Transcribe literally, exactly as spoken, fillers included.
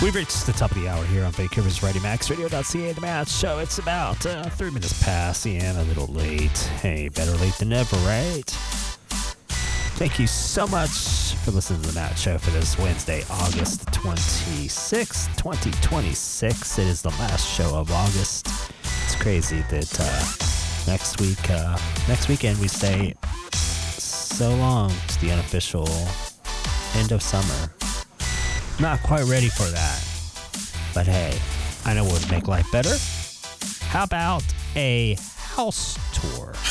We've reached the top of the hour here on Vancouver's Radio Max Radio dot C A, the Matt Show. It's about uh, three minutes past, and a little late. Hey, better late than never, right? Thank you so much for listening to the Matt Show for this Wednesday, August twenty-sixth, twenty twenty-six. It is the last show of August. It's crazy that uh, next week, uh, next weekend, we say so long to the unofficial end of summer. Not quite ready for that. But hey, I know what would make life better. How about a house tour?